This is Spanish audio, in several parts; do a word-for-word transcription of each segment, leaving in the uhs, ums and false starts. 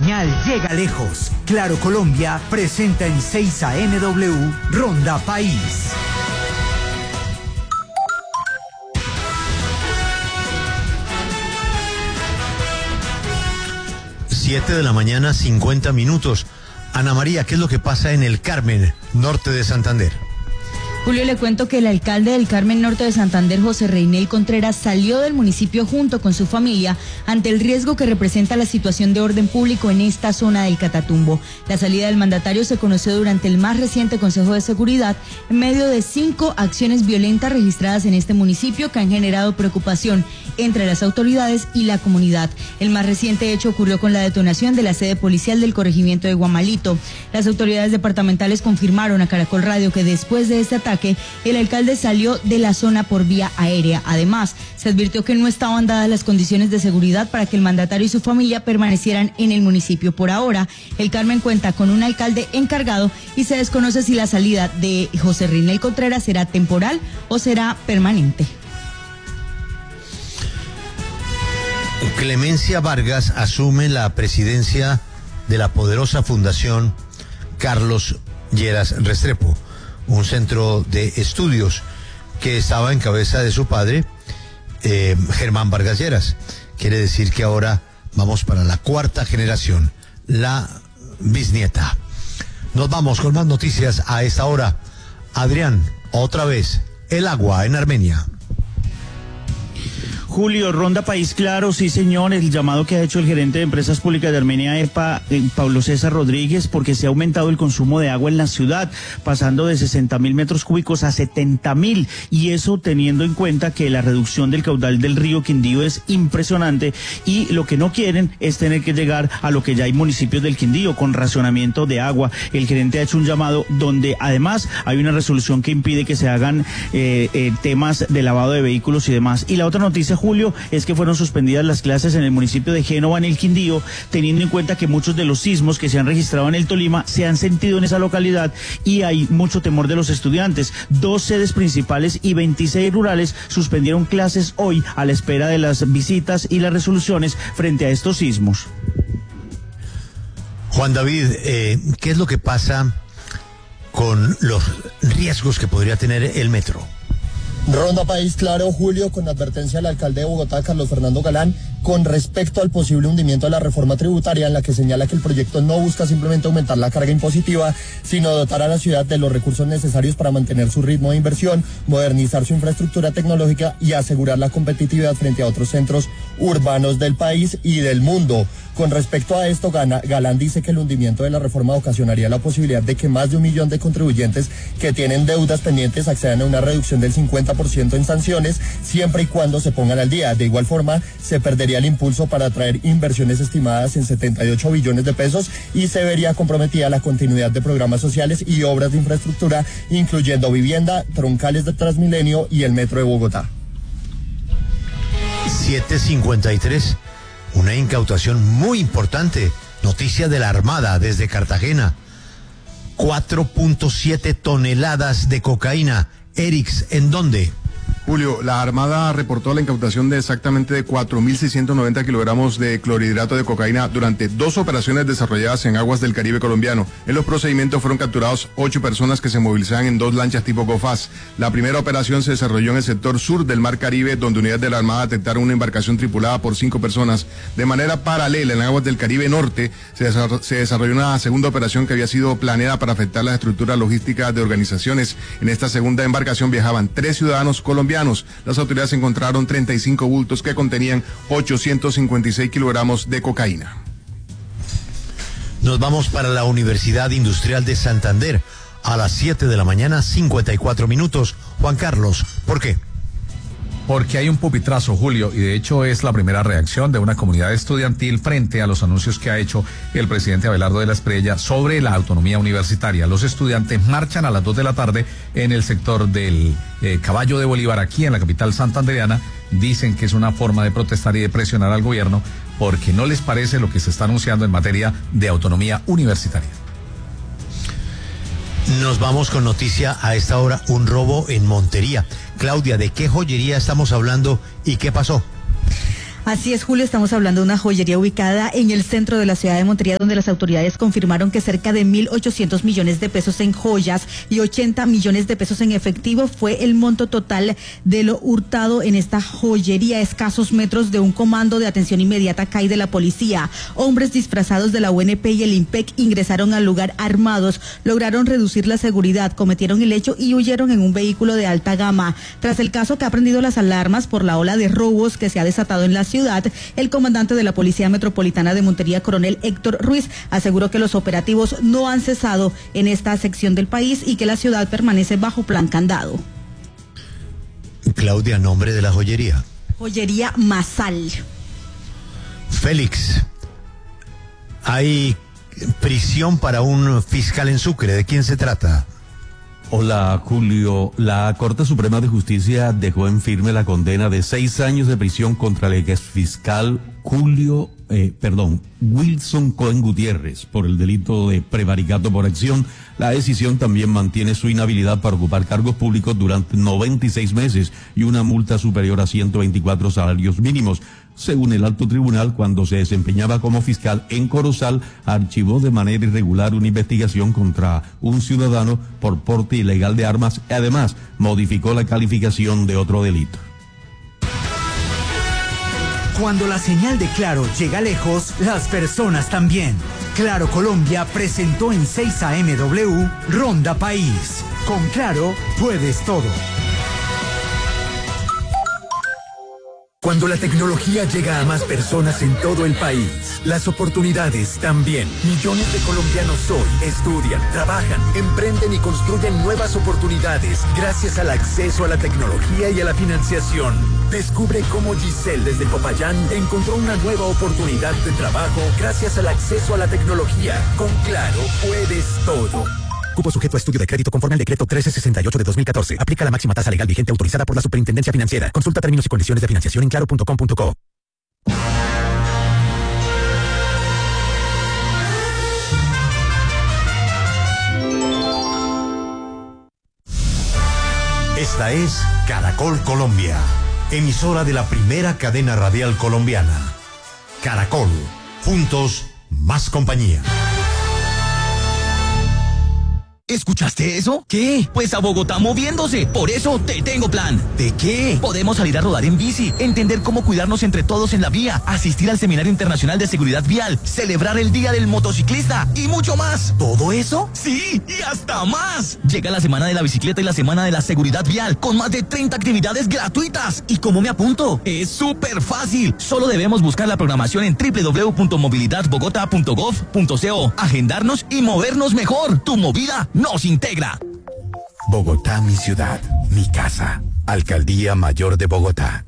señal llega lejos. Claro Colombia presenta en seis A M W Ronda País. siete de la mañana, cincuenta minutos. Ana María, ¿qué es lo que pasa en el Carmen, norte de Santander? Julio, le cuento que el alcalde del Carmen Norte de Santander, José Reinel Contreras, salió del municipio junto con su familia ante el riesgo que representa la situación de orden público en esta zona del Catatumbo. La salida del mandatario se conoció durante el más reciente Consejo de Seguridad en medio de cinco acciones violentas registradas en este municipio que han generado preocupación entre las autoridades y la comunidad. El más reciente hecho ocurrió con la detonación de la sede policial del corregimiento de Guamalito. Las autoridades departamentales confirmaron a Caracol Radio que después de este ataque el alcalde salió de la zona por vía aérea. Además, se advirtió que no estaban dadas las condiciones de seguridad para que el mandatario y su familia permanecieran en el municipio. Por ahora, el Carmen cuenta con un alcalde encargado y se desconoce si la salida de José Reinel Contreras será temporal o será permanente. Clemencia Vargas asume la presidencia de la poderosa Fundación Carlos Lleras Restrepo, un centro de estudios que estaba en cabeza de su padre, eh, Germán Vargas Lleras. Quiere decir que ahora vamos para la cuarta generación, la bisnieta. Nos vamos con más noticias a esta hora. Adrián, otra vez, el agua en Armenia. Julio, Ronda País Claro, sí señor, el llamado que ha hecho el gerente de Empresas Públicas de Armenia, EPA, eh, Pablo César Rodríguez, porque se ha aumentado el consumo de agua en la ciudad, pasando de sesenta mil metros cúbicos a setenta mil, y eso teniendo en cuenta que la reducción del caudal del río Quindío es impresionante, y lo que no quieren es tener que llegar a lo que ya hay municipios del Quindío, con racionamiento de agua. El gerente ha hecho un llamado donde además hay una resolución que impide que se hagan eh, eh, temas de lavado de vehículos y demás. Y la otra noticia, Julio, es que fueron suspendidas las clases en el municipio de Génova, en el Quindío, teniendo en cuenta que muchos de los sismos que se han registrado en el Tolima se han sentido en esa localidad y hay mucho temor de los estudiantes. Dos sedes principales y veintiséis rurales suspendieron clases hoy a la espera de las visitas y las resoluciones frente a estos sismos. Juan David, eh, ¿qué es lo que pasa con los riesgos que podría tener el metro? Ronda País Claro, Julio, con advertencia del alcalde de Bogotá, Carlos Fernando Galán, con respecto al posible hundimiento de la reforma tributaria, en la que señala que el proyecto no busca simplemente aumentar la carga impositiva, sino dotar a la ciudad de los recursos necesarios para mantener su ritmo de inversión, modernizar su infraestructura tecnológica y asegurar la competitividad frente a otros centros urbanos del país y del mundo. Con respecto a esto, Galán dice que el hundimiento de la reforma ocasionaría la posibilidad de que más de un millón de contribuyentes que tienen deudas pendientes accedan a una reducción del cincuenta por ciento en sanciones, siempre y cuando se pongan al día. De igual forma, se perdería el impulso para atraer inversiones estimadas en setenta y ocho billones de pesos y se vería comprometida la continuidad de programas sociales y obras de infraestructura, incluyendo vivienda, troncales de Transmilenio y el metro de Bogotá. siete cincuenta y tres. Una incautación muy importante, noticia de la Armada desde Cartagena. cuatro punto siete toneladas de cocaína. Erix, ¿en dónde? Julio, la Armada reportó la incautación de exactamente de cuatro mil seiscientos noventa kilogramos de clorhidrato de cocaína durante dos operaciones desarrolladas en aguas del Caribe colombiano. En los procedimientos fueron capturados ocho personas que se movilizaban en dos lanchas tipo GoFaz. La primera operación se desarrolló en el sector sur del Mar Caribe, donde unidades de la Armada detectaron una embarcación tripulada por cinco personas. De manera paralela, en aguas del Caribe norte, se, desarrolló, se desarrolló una segunda operación que había sido planeada para afectar la estructura logística de organizaciones. En esta segunda embarcación viajaban tres ciudadanos colombianos. Las autoridades encontraron treinta y cinco bultos que contenían ochocientos cincuenta y seis kilogramos de cocaína. Nos vamos para la Universidad Industrial de Santander a las siete de la mañana, cincuenta y cuatro minutos. Juan Carlos, ¿por qué? Porque hay un pupitrazo, Julio, y de hecho es la primera reacción de una comunidad estudiantil frente a los anuncios que ha hecho el presidente Abelardo de la Espriella sobre la autonomía universitaria. Los estudiantes marchan a las dos de la tarde en el sector del eh, Caballo de Bolívar, aquí en la capital santandereana. Dicen que es una forma de protestar y de presionar al gobierno porque no les parece lo que se está anunciando en materia de autonomía universitaria. Nos vamos con noticia a esta hora, un robo en Montería. Claudia, ¿de qué joyería estamos hablando y qué pasó? Así es, Julio, estamos hablando de una joyería ubicada en el centro de la ciudad de Montería, donde las autoridades confirmaron que cerca de mil ochocientos millones de pesos en joyas y ochenta millones de pesos en efectivo fue el monto total de lo hurtado en esta joyería, a escasos metros de un comando de atención inmediata C A I de la policía. Hombres disfrazados de la U N P y el IMPEC ingresaron al lugar armados, lograron reducir la seguridad, cometieron el hecho y huyeron en un vehículo de alta gama. Tras el caso que ha prendido las alarmas por la ola de robos que se ha desatado en la ciudad, el comandante de la Policía Metropolitana de Montería, coronel Héctor Ruiz, aseguró que los operativos no han cesado en esta sección del país y que la ciudad permanece bajo plan candado. Claudia, nombre de la joyería. Joyería Masal. Félix, hay prisión para un fiscal en Sucre. ¿De quién se trata? Hola, Julio. La Corte Suprema de Justicia dejó en firme la condena de seis años de prisión contra el exfiscal Julio, eh, perdón, Wilson Cohen Gutiérrez por el delito de prevaricato por acción. La decisión también mantiene su inhabilidad para ocupar cargos públicos durante noventa y seis meses y una multa superior a ciento veinticuatro salarios mínimos. Según el alto tribunal, cuando se desempeñaba como fiscal en Corozal, archivó de manera irregular una investigación contra un ciudadano por porte ilegal de armas y además modificó la calificación de otro delito. Cuando la señal de Claro llega lejos, las personas también. Claro Colombia presentó en seis A M W Ronda País. Con Claro puedes todo. Cuando la tecnología llega a más personas en todo el país, las oportunidades también. Millones de colombianos hoy estudian, trabajan, emprenden y construyen nuevas oportunidades gracias al acceso a la tecnología y a la financiación. Descubre cómo Giselle desde Popayán encontró una nueva oportunidad de trabajo gracias al acceso a la tecnología. Con Claro puedes todo. Cupo sujeto a estudio de crédito conforme al decreto trece sesenta y ocho de dos mil catorce. Aplica la máxima tasa legal vigente autorizada por la Superintendencia Financiera. Consulta términos y condiciones de financiación en claro punto com punto co. Esta es Caracol Colombia, emisora de la primera cadena radial colombiana. Caracol, juntos, más compañía. ¿Escuchaste eso? ¿Qué? Pues a Bogotá moviéndose. Por eso te tengo plan. ¿De qué? Podemos salir a rodar en bici, entender cómo cuidarnos entre todos en la vía, asistir al Seminario Internacional de Seguridad Vial, celebrar el Día del Motociclista y mucho más. ¿Todo eso? Sí, y hasta más. Llega la Semana de la Bicicleta y la Semana de la Seguridad Vial, con más de treinta actividades gratuitas. ¿Y cómo me apunto? Es súper fácil. Solo debemos buscar la programación en doble u doble u doble u punto movilidad bogotá punto gov punto co, agendarnos y movernos mejor. Tu movida nos integra. Bogotá, mi ciudad, mi casa. Alcaldía Mayor de Bogotá.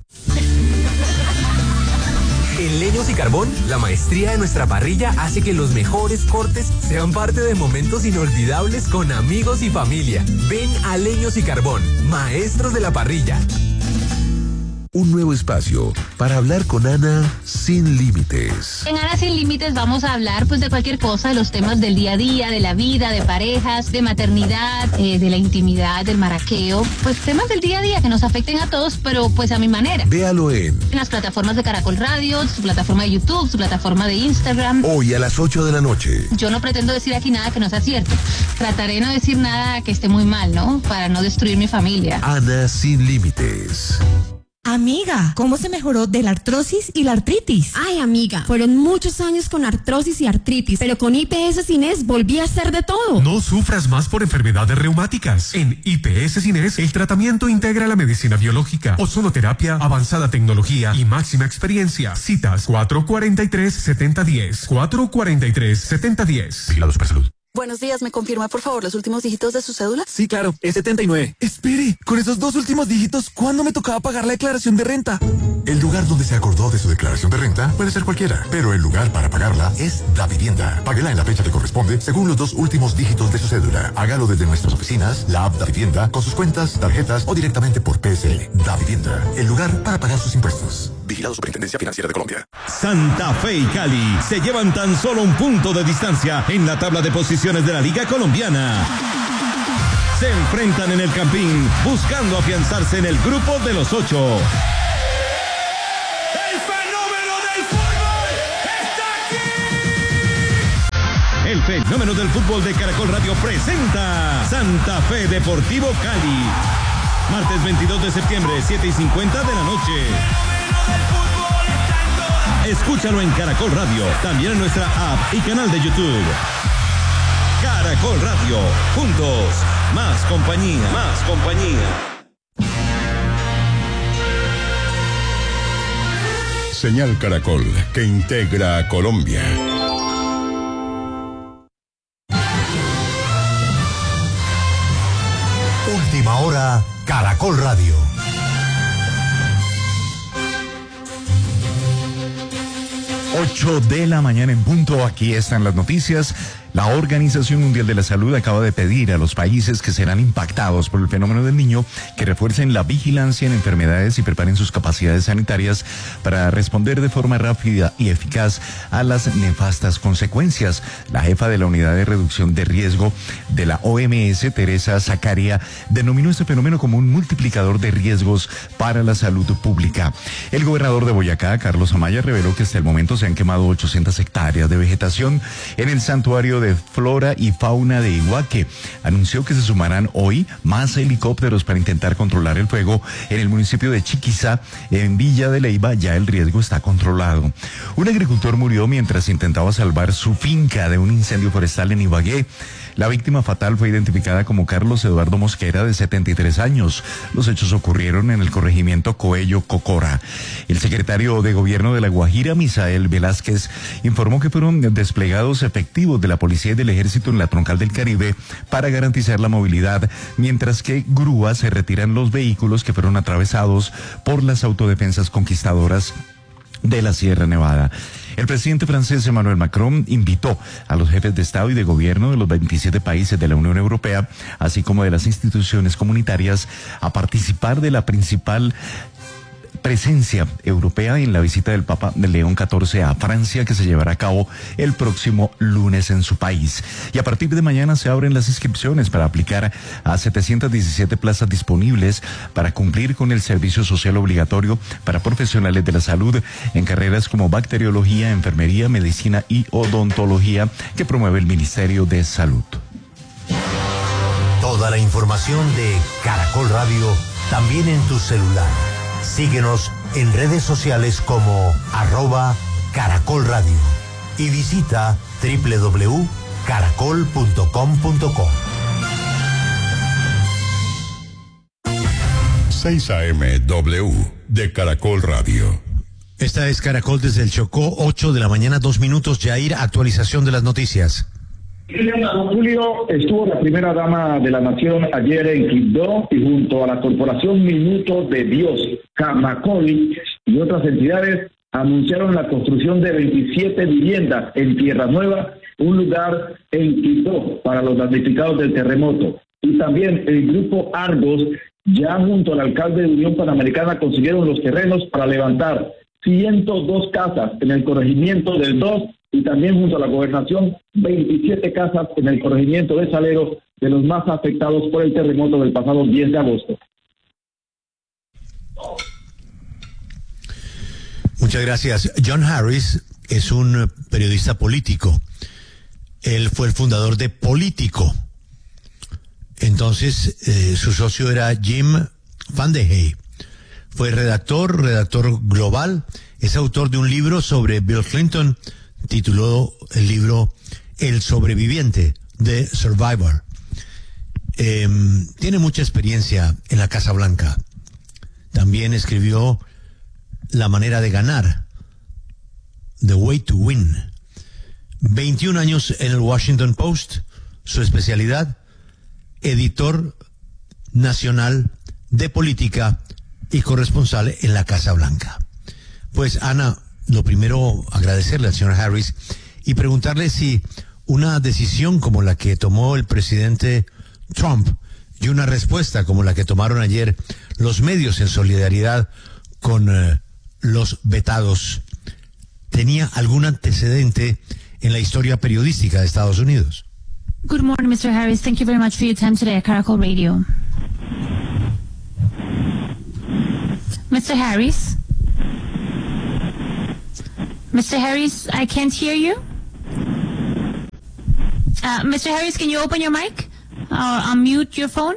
En Leños y Carbón, la maestría de nuestra parrilla hace que los mejores cortes sean parte de momentos inolvidables con amigos y familia. Ven a Leños y Carbón, maestros de la parrilla. Un nuevo espacio para hablar con Ana sin límites. En Ana sin límites vamos a hablar pues de cualquier cosa, de los temas del día a día, de la vida, de parejas, de maternidad, eh, de la intimidad, del maraqueo, pues temas del día a día que nos afecten a todos, pero pues a mi manera. Véalo en, en las plataformas de Caracol Radio, su plataforma de YouTube, su plataforma de Instagram. Hoy a las ocho de la noche. Yo no pretendo decir aquí nada que no sea cierto. Trataré de no decir nada que esté muy mal, ¿no? Para no destruir mi familia. Ana sin límites. Amiga, ¿cómo se mejoró de la artrosis y la artritis? Ay, amiga, fueron muchos años con artrosis y artritis, pero con I P S Cines volví a hacer de todo. No sufras más por enfermedades reumáticas. En I P S Cines, el tratamiento integra la medicina biológica, ozonoterapia, avanzada tecnología y máxima experiencia. Citas cuatro cuatro tres, siete cero uno cero, cuatro cuatro tres, siete cero uno cero. Vigilado Supersalud. Buenos días, ¿me confirma por favor los últimos dígitos de su cédula? Sí, claro, es setenta y nueve. Espere, con esos dos últimos dígitos, ¿cuándo me tocaba pagar la declaración de renta? El lugar donde se acordó de su declaración de renta puede ser cualquiera, pero el lugar para pagarla es Davivienda. Páguela en la fecha que corresponde según los dos últimos dígitos de su cédula. Hágalo desde nuestras oficinas, la app Davivienda, con sus cuentas, tarjetas o directamente por P S L. Davivienda, el lugar para pagar sus impuestos. Vigilado Superintendencia Financiera de Colombia. Santa Fe y Cali se llevan tan solo un punto de distancia en la tabla de posiciones de la Liga Colombiana. Se enfrentan en el Campín buscando afianzarse en el grupo de los ocho. ¡El fenómeno fenómeno del fútbol de Caracol Radio presenta Santa Fe Deportivo Cali. Martes veintidós de septiembre, siete y cincuenta de la noche. Escúchalo en Caracol Radio, también en nuestra app y canal de YouTube. Caracol Radio, juntos, más compañía, más compañía. Señal Caracol, que integra a Colombia. Última hora, Caracol Radio. ocho de la mañana en punto, aquí están las noticias. La Organización Mundial de la Salud acaba de pedir a los países que serán impactados por el fenómeno del niño que refuercen la vigilancia en enfermedades y preparen sus capacidades sanitarias para responder de forma rápida y eficaz a las nefastas consecuencias. La jefa de la Unidad de Reducción de Riesgo de la O M S, Teresa Zacaria, denominó este fenómeno como un multiplicador de riesgos para la salud pública. El gobernador de Boyacá, Carlos Amaya, reveló que hasta el momento se han quemado ochocientas hectáreas de vegetación en el santuario de flora y fauna de Iguaque. Anunció que se sumarán hoy más helicópteros para intentar controlar el fuego en el municipio de Chiquiza. En Villa de Leyva ya el riesgo está controlado. Un agricultor murió mientras intentaba salvar su finca de un incendio forestal en Ibagué. La víctima fatal fue identificada como Carlos Eduardo Mosquera, de setenta y tres años. Los hechos ocurrieron en el corregimiento Coello Cocora. El secretario de Gobierno de La Guajira, Misael Velázquez, informó que fueron desplegados efectivos de la policía y del ejército en la troncal del Caribe para garantizar la movilidad, mientras que grúas se retiran los vehículos que fueron atravesados por las autodefensas conquistadoras de la Sierra Nevada. El presidente francés Emmanuel Macron invitó a los jefes de Estado y de Gobierno de los veintisiete países de la Unión Europea, así como de las instituciones comunitarias, a participar de la principal presencia europea en la visita del Papa León catorce a Francia, que se llevará a cabo el próximo lunes en su país. Y a partir de mañana se abren las inscripciones para aplicar a setecientas diecisiete plazas disponibles para cumplir con el servicio social obligatorio para profesionales de la salud en carreras como bacteriología, enfermería, medicina y odontología que promueve el Ministerio de Salud. Toda la información de Caracol Radio también en tu celular. Síguenos en redes sociales como arroba Caracol Radio y visita doble u doble u doble u punto caracol punto com punto co. seis A M W de Caracol Radio. Esta es Caracol desde el Chocó, ocho de la mañana, dos minutos. Jair, actualización de las noticias. Julio, estuvo la primera dama de la nación ayer en Quibdó y junto a la Corporación Minuto de Dios, Camacoy y otras entidades anunciaron la construcción de veintisiete viviendas en Tierra Nueva, un lugar en Quibdó para los damnificados del terremoto. Y también el grupo Argos, ya junto al alcalde de Unión Panamericana, consiguieron los terrenos para levantar ciento dos casas en el corregimiento del dos y también junto a la gobernación veintisiete casas en el corregimiento de Salero, de los más afectados por el terremoto del pasado diez de agosto. Muchas gracias. John Harris es un periodista político. Él fue el fundador de Político. Entonces, eh, su socio era Jim Vandehey. Fue redactor, redactor global. Es autor de un libro sobre Bill Clinton, tituló el libro El sobreviviente, The Survivor. Eh, tiene mucha experiencia en la Casa Blanca. También escribió La manera de ganar, The Way to Win. veintiún años en el Washington Post, su especialidad, editor nacional de política y corresponsal en la Casa Blanca. Pues Ana, lo primero, agradecerle al señor Harris y preguntarle si una decisión como la que tomó el presidente Trump y una respuesta como la que tomaron ayer los medios en solidaridad con eh, los vetados tenía algún antecedente en la historia periodística de Estados Unidos. Good morning, mister Harris. Thank you very much for your time today at Caracol Radio. mister Harris? mister Harris, I can't hear you. Uh, Mister Harris, can you open your mic? Or unmute your phone?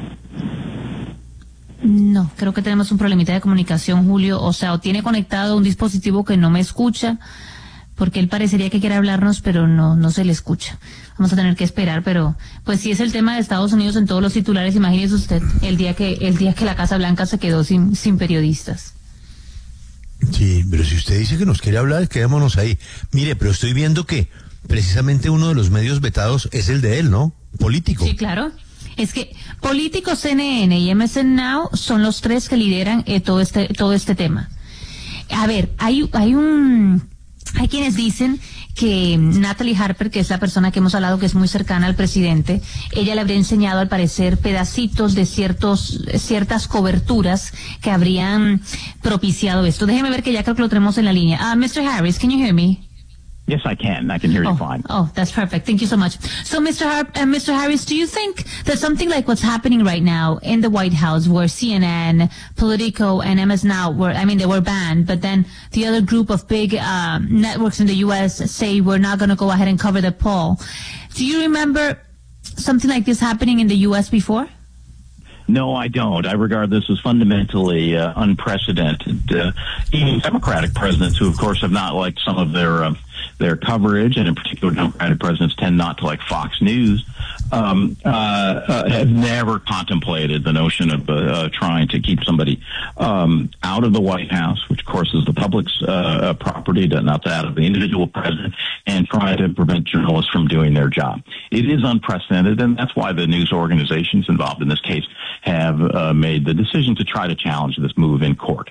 No, creo que tenemos un problemita de comunicación, Julio. O sea, o tiene conectado un dispositivo que no me escucha, porque él parecería que quiere hablarnos, pero no, no se le escucha. Vamos a tener que esperar, pero pues sí es el tema de Estados Unidos en todos los titulares. Imagínese usted el día que el día que la Casa Blanca se quedó sin, sin periodistas. Sí, pero si usted dice que nos quiere hablar, quedémonos ahí. Mire, pero estoy viendo que precisamente uno de los medios vetados es el de él, ¿no? Político. Sí, claro. Es que Político, C N N y M S N Now son los tres que lideran eh, todo este todo este tema. A ver, hay hay un hay quienes dicen que Natalie Harper, que es la persona que hemos hablado que es muy cercana al presidente, ella le habría enseñado al parecer pedacitos de ciertos ciertas coberturas que habrían propiciado esto. Déjeme ver que ya creo que lo tenemos en la línea. Uh, mister Harris, can you hear me? Yes, I can. I can hear oh, you fine. Oh, that's perfect. Thank you so much. So, Mister Har- uh, Mister Harris, do you think that something like what's happening right now in the White House, where C N N, Politico, and M S Now were, I mean, they were banned, but then the other group of big uh, networks in the U S say we're not going to go ahead and cover the poll. Do you remember something like this happening in the U S before? No, I don't. I regard this as fundamentally uh, unprecedented. Uh, even Democratic presidents, who of course have not liked some of their uh, their coverage, and in particular Democratic presidents tend not to like Fox News, um, uh, uh, have never contemplated the notion of uh, uh, trying to keep somebody um, out of the White House, which of course is the public's uh, property, not that of the individual president, and try to prevent journalists from doing their job. It is unprecedented, and that's why the news organizations involved in this case have uh, made the decision to try to challenge this move in court.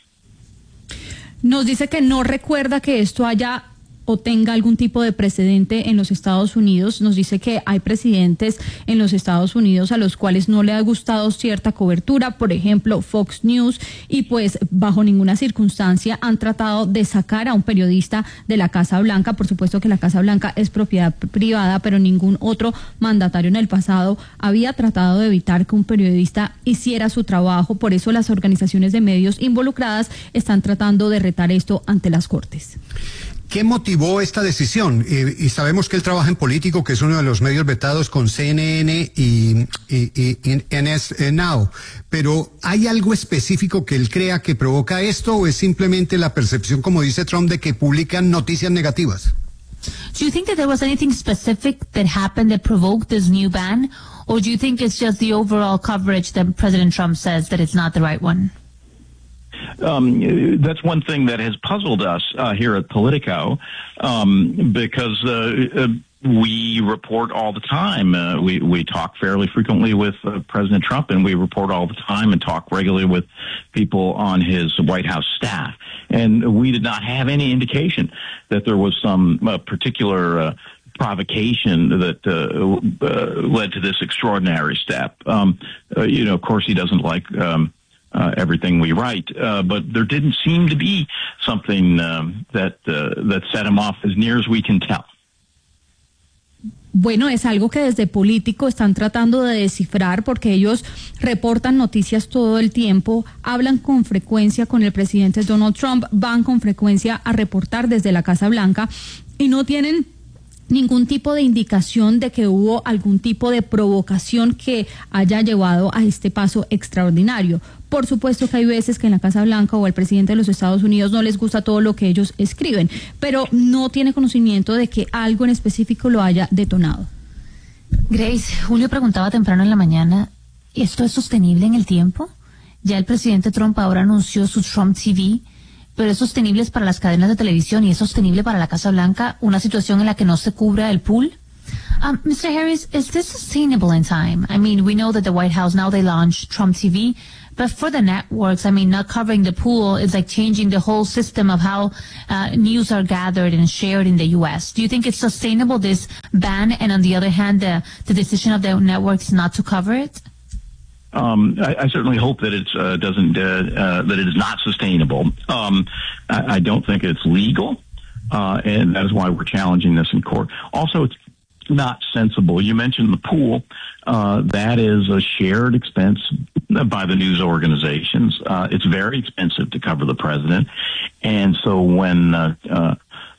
Nos dice que no recuerda que esto haya o tenga algún tipo de precedente en los Estados Unidos. Nos dice que hay presidentes en los Estados Unidos a los cuales no le ha gustado cierta cobertura, por ejemplo Fox News, y pues bajo ninguna circunstancia han tratado de sacar a un periodista de la Casa Blanca. Por supuesto que la Casa Blanca es propiedad privada, pero ningún otro mandatario en el pasado había tratado de evitar que un periodista hiciera su trabajo. Por eso las organizaciones de medios involucradas están tratando de retar esto ante las Cortes. ¿Qué motivó esta decisión? Eh, y sabemos que él trabaja en Político, que es uno de los medios vetados con C N N y, y, y, y M S Now. Pero ¿hay algo específico que él crea que provoca esto o es simplemente la percepción, como dice Trump, de que publican noticias negativas? Do you think that there was anything specific that happened that provoked this new ban? Or do you think it's just the overall coverage that President Trump says that it's not the right one? Um, that's one thing that has puzzled us uh, here at Politico, um, because uh, uh, we report all the time. Uh, we, we talk fairly frequently with uh, President Trump, and we report all the time and talk regularly with people on his White House staff. And we did not have any indication that there was some uh, particular uh, provocation that uh, uh, led to this extraordinary step. Um, uh, you know, of course, he doesn't like um, Uh, everything we write, uh, but there didn't seem to be something um, that uh, that set him off as near as we can tell. Bueno, es algo que desde Político están tratando de descifrar porque ellos reportan noticias todo el tiempo, hablan con frecuencia con el presidente Donald Trump, van con frecuencia a reportar desde la Casa Blanca y no tienen ningún tipo de indicación de que hubo algún tipo de provocación que haya llevado a este paso extraordinario. Por supuesto que hay veces que en la Casa Blanca o al presidente de los Estados Unidos no les gusta todo lo que ellos escriben, pero no tiene conocimiento de que algo en específico lo haya detonado. Grace, Julio preguntaba temprano en la mañana, ¿esto es sostenible en el tiempo? Ya el presidente Trump ahora anunció su Trump T V, pero es sostenible para las cadenas de televisión y es sostenible para la Casa Blanca, una situación en la que no se cubra el pool. Um, mister Harris, is this sustainable in time? I mean, we know that the White House, now they launched Trump T V, but for the networks, I mean, not covering the pool is like changing the whole system of how uh, news are gathered and shared in the U S. Do you think it's sustainable, this ban, and on the other hand, the, the decision of the networks not to cover it? Um, I, I certainly hope that it uh, doesn't uh, uh, that it is not sustainable. Um, I, I don't think it's legal, uh, and that is why we're challenging this in court. Also, it's not sensible. You mentioned the pool. Uh, that is a shared expense by the news organizations. Uh, it's very expensive to cover the president, and so when uh, uh,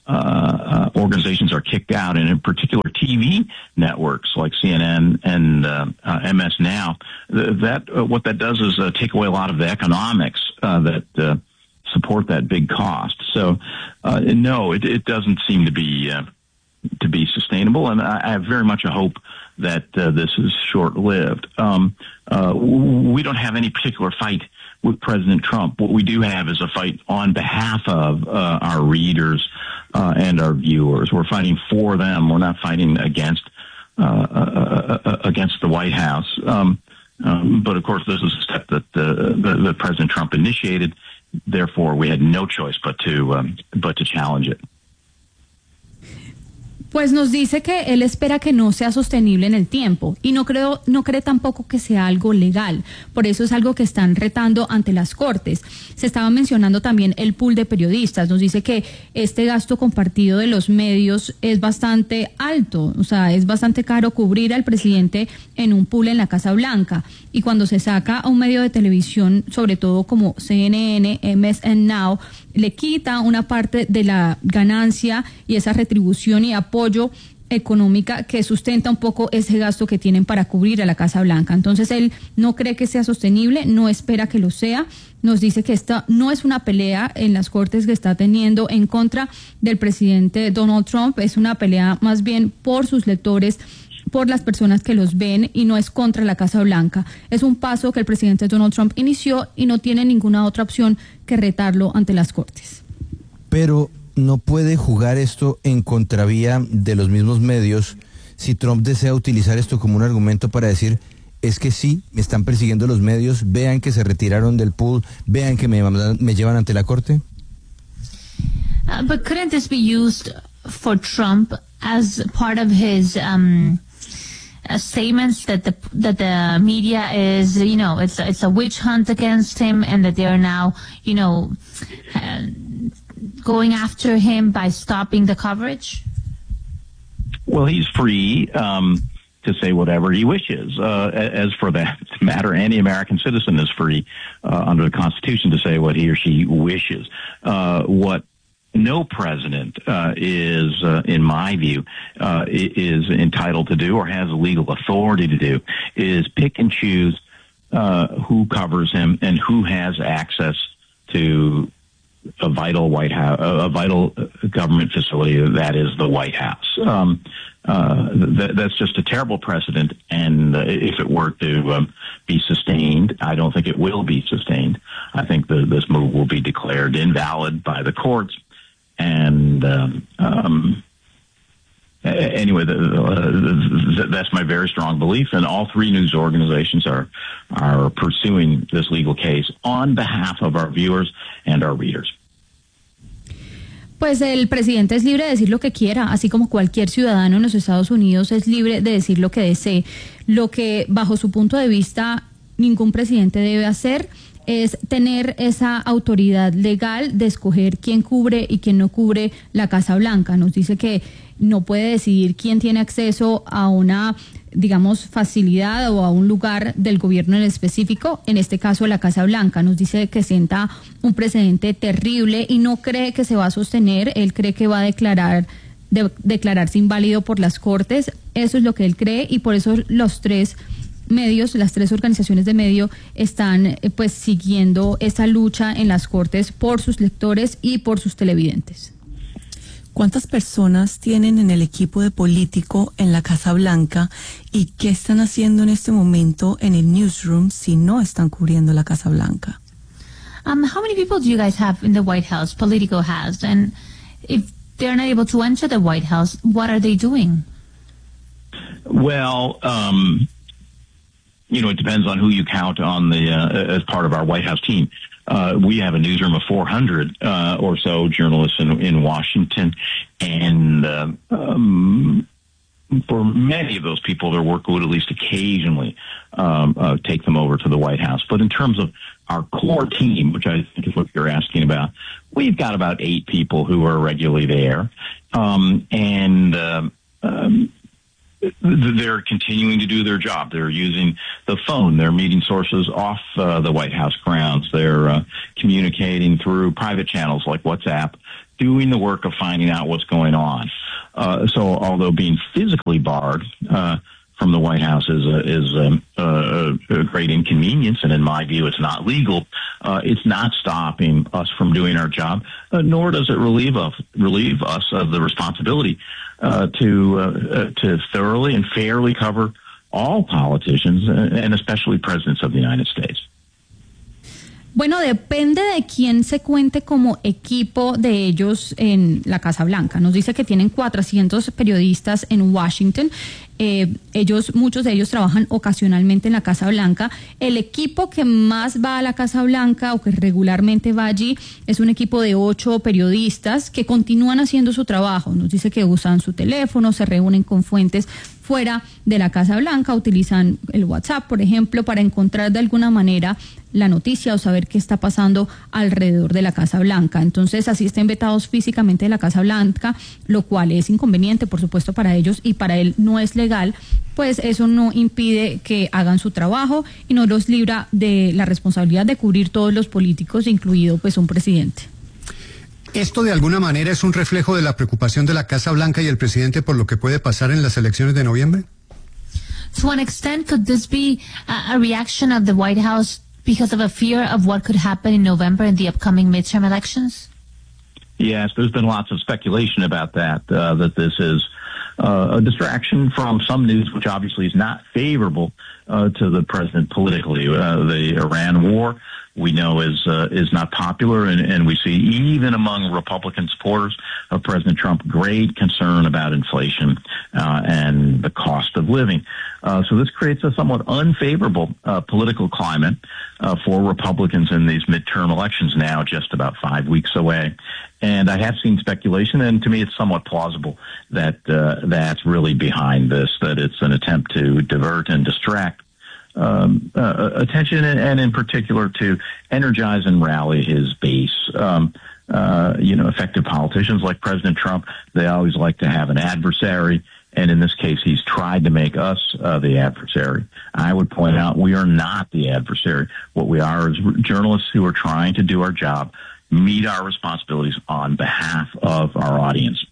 uh, uh, organizations are kicked out, and in particular T V networks like C N N and uh, uh, M S Now, th- that uh, what that does is uh, take away a lot of the economics uh, that uh, support that big cost. So, uh, no, it, it doesn't seem to be uh, to be sustainable, and I, I have very much a hope that uh, this is short-lived. Um, uh, we don't have any particular fight with President Trump. What we do have is a fight on behalf of uh, our readers uh, and our viewers. We're fighting for them. We're not fighting against uh, uh, uh, against the White House. Um, um, but of course, this is a step that uh, the, the President Trump initiated. Therefore, we had no choice but to um, but to challenge it. Pues nos dice que él espera que no sea sostenible en el tiempo y no creo, no cree tampoco que sea algo legal. Por eso es algo que están retando ante las Cortes. Se estaba mencionando también el pool de periodistas. Nos dice que este gasto compartido de los medios es bastante alto, o sea, es bastante caro cubrir al presidente en un pool en la Casa Blanca. Y cuando se saca a un medio de televisión, sobre todo como C N N, M S N Now, le quita una parte de la ganancia y esa retribución y apoyo económica que sustenta un poco ese gasto que tienen para cubrir a la Casa Blanca. Entonces él no cree que sea sostenible, no espera que lo sea. Nos dice que esta no es una pelea en las Cortes que está teniendo en contra del presidente Donald Trump, es una pelea más bien por sus lectores, por las personas que los ven, y no es contra la Casa Blanca. Es un paso que el presidente Donald Trump inició y no tiene ninguna otra opción que retarlo ante las Cortes. Pero no puede jugar esto en contravía de los mismos medios si Trump desea utilizar esto como un argumento para decir, es que sí, me están persiguiendo los medios, vean que se retiraron del pool, vean que me, me llevan ante la Corte. Uh, but couldn't this be used for Trump as part of his um, uh, statements that the that the media is, you know, it's it's a witch hunt against him, and that they are now, you know, uh, going after him by stopping the coverage? Well, he's free um, to say whatever he wishes. Uh, as for that matter, any American citizen is free uh, under the Constitution to say what he or she wishes. Uh, what no president uh, is, uh, in my view, uh, is entitled to do or has legal authority to do is pick and choose uh, who covers him and who has access to a vital White House, a vital government facility that is the White House. Um, uh, th- that's just a terrible precedent, and uh, if it were to um, be sustained, I don't think it will be sustained. I think the, this move will be declared invalid by the courts. And um, um, anyway, the, the, that's my very strong belief, and all three news organizations are are pursuing this legal case on behalf of our viewers and our readers. Pues el presidente es libre de decir lo que quiera, así como cualquier ciudadano en los Estados Unidos es libre de decir lo que desee. Lo que, bajo su punto de vista, ningún presidente debe hacer es tener esa autoridad legal de escoger quién cubre y quién no cubre la Casa Blanca. Nos dice que no puede decidir quién tiene acceso a una, digamos, facilidad o a un lugar del gobierno en específico, en este caso la Casa Blanca. Nos dice que sienta un precedente terrible y no cree que se va a sostener. Él cree que va a declarar de, declararse inválido por las Cortes. Eso es lo que él cree, y por eso los tres medios, las tres organizaciones de medio están eh, pues siguiendo esa lucha en las Cortes por sus lectores y por sus televidentes. ¿Cuántas personas tienen en el equipo de político en la Casa Blanca y qué están haciendo en este momento en el newsroom si no están cubriendo la Casa Blanca? Um, how many people do you guys have in the White House, Politico has? And if they're not able to enter the White House, what are they doing? Well, um, you know, it depends on who you count on the uh, as part of our White House team. Uh, we have a newsroom of four hundred uh, or so journalists in, in Washington, and uh, um, for many of those people, their work would at least occasionally um, uh, take them over to the White House. But in terms of our core team, which I think is what you're asking about, we've got about eight people who are regularly there, um, and uh, um, they're continuing to do their job. They're using the phone. They're meeting sources off uh, the White House grounds. They're uh, communicating through private channels like WhatsApp doing the work of finding out what's going on. Uh, so although being physically barred uh, from the White House is a, is a, a, a great inconvenience, and in my view, it's not legal. Uh, it's not stopping us from doing our job, uh, nor does it relieve us relieve us of the responsibility uh, to uh, uh, to thoroughly and fairly cover all politicians, uh, and especially presidents of the United States. Bueno, depende de quién se cuente como equipo de ellos en la Casa Blanca. Nos dice que tienen cuatrocientos periodistas en Washington. Eh, ellos, muchos de ellos trabajan ocasionalmente en la Casa Blanca. El equipo que más va a la Casa Blanca o que regularmente va allí es un equipo de ocho periodistas que continúan haciendo su trabajo. Nos dice que usan su teléfono, se reúnen con fuentes fuera de la Casa Blanca, utilizan el WhatsApp, por ejemplo, para encontrar de alguna manera la noticia o saber qué está pasando alrededor de la Casa Blanca. Entonces, así estén vetados físicamente de la Casa Blanca, lo cual es inconveniente, por supuesto, para ellos, y para él no es legal, pues eso no impide que hagan su trabajo y no los libra de la responsabilidad de cubrir todos los políticos, incluido pues un presidente. ¿Esto de alguna manera es un reflejo de la preocupación de la Casa Blanca y el presidente por lo que puede pasar en las elecciones de noviembre? To an extent, could this be a, a reaction of the White House because of a fear of what could happen in November in the upcoming midterm elections? Yes, there's been lots of speculation about that, uh, that this is uh, a distraction from some news which obviously is not favorable uh, to the president politically. Uh, the Iran war, we know, is uh, is not popular, and, and we see even among Republican supporters of President Trump great concern about inflation uh, and the cost of living. Uh, so this creates a somewhat unfavorable uh, political climate uh, for Republicans in these midterm elections, now just about five weeks away. And I have seen speculation, and to me it's somewhat plausible that uh, that's really behind this, that it's an attempt to divert and distract Um, uh, attention, and, and in particular to energize and rally his base. Um, uh, you know, effective politicians like President Trump, they always like to have an adversary, and in this case, he's tried to make us uh, the adversary. I would point out we are not the adversary. What we are is journalists who are trying to do our job, meet our responsibilities on behalf of our audience.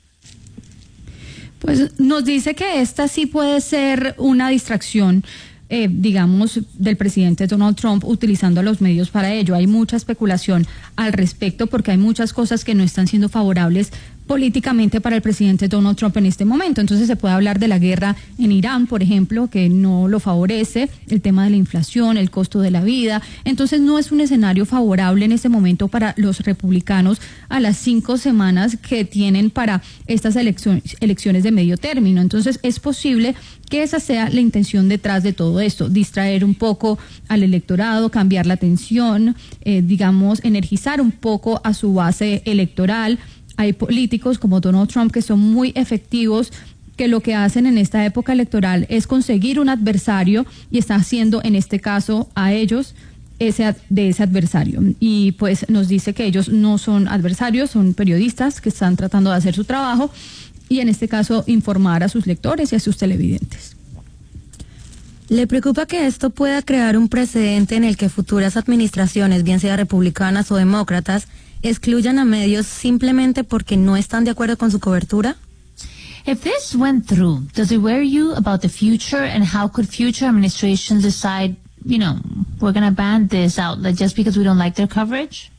Pues nos dice que esta sí puede ser una distracción, Eh, digamos, del presidente Donald Trump utilizando los medios para ello. Hay mucha especulación al respecto porque hay muchas cosas que no están siendo favorables políticamente para el presidente Donald Trump en este momento. Entonces se puede hablar de la guerra en Irán, por ejemplo, que no lo favorece, el tema de la inflación, el costo de la vida. Entonces no es un escenario favorable en este momento para los republicanos a las cinco semanas que tienen para estas elecciones, elecciones de medio término. Entonces es posible que esa sea la intención detrás de todo esto, distraer un poco al electorado, cambiar la atención, eh, digamos, energizar un poco a su base electoral. Hay políticos como Donald Trump que son muy efectivos, que lo que hacen en esta época electoral es conseguir un adversario y está haciendo en este caso a ellos ese de ese adversario. Y pues nos dice que ellos no son adversarios, son periodistas que están tratando de hacer su trabajo y en este caso informar a sus lectores y a sus televidentes. ¿Le preocupa que esto pueda crear un precedente en el que futuras administraciones, bien sea republicanas o demócratas, excluyan a medios simplemente porque no están de acuerdo con su cobertura? If this went through, does it worry you about the future, and how could future administrations decide, you know, we're going to ban this outlet just because we don't like their coverage?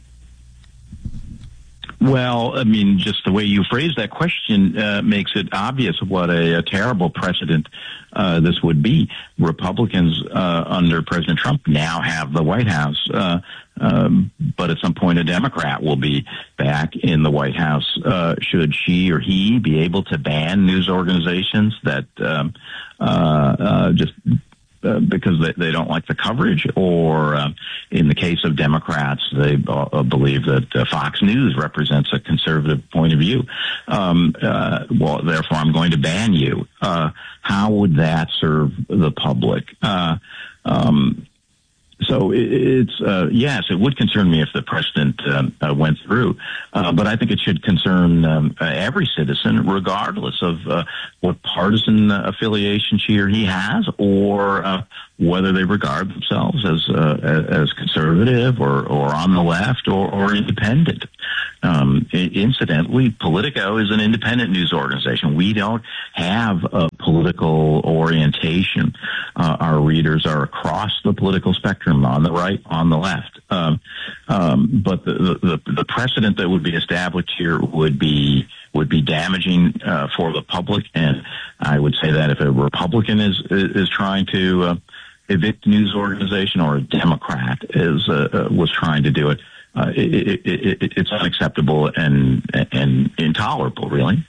Well, I mean, just the way you phrase that question uh, makes it obvious what a, a terrible precedent uh, this would be. Republicans uh, under President Trump now have the White House, uh, um, but at some point a Democrat will be back in the White House. Uh, should she or he be able to ban news organizations that um, uh, uh, just Uh, because they, they don't like the coverage, or uh, in the case of Democrats, they uh, believe that uh, Fox News represents a conservative point of view. Um, uh, well, therefore, I'm going to ban you. Uh, how would that serve the public? Uh, um, So it's, uh, yes, it would concern me if the precedent uh, uh, went through, uh, but I think it should concern um, uh, every citizen, regardless of uh, what partisan uh, affiliation she or he has, or uh, whether they regard themselves as uh, as conservative or, or on the left or, or independent. Um, incidentally, Politico is an independent news organization. We don't have a political orientation. Uh, our readers are across the political spectrum, on the right, on the left. Um, um, but the, the, the precedent that would be established here would be would be damaging uh, for the public. And I would say that if a Republican is is trying to uh, evict a news organization, or a Democrat is uh, uh, was trying to do it, uh, it, it, it, it's unacceptable and and intolerable, really.